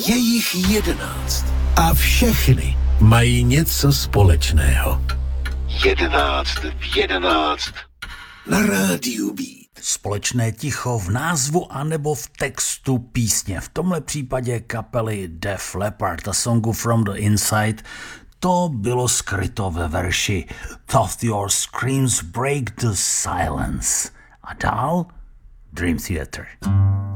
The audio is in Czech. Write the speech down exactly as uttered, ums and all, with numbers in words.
Je jich jedenáct a všechny mají něco společného. Jedenáct v jedenáct na rádiu Beat. Společné ticho v názvu anebo v textu písně. V tomhle případě kapely Def Leppard a songu From the Inside to bylo skryto ve verši Thought Your Screams Break the Silence. A dál Dream Theater.